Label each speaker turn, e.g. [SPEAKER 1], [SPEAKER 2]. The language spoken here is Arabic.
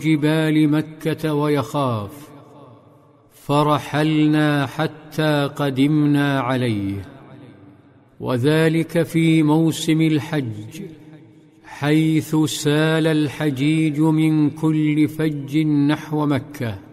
[SPEAKER 1] جبال مكة ويخاف، فرحلنا حتى قدمنا عليه. وذلك في موسم الحج، حيث سال الحجيج من كل فج نحو مكة.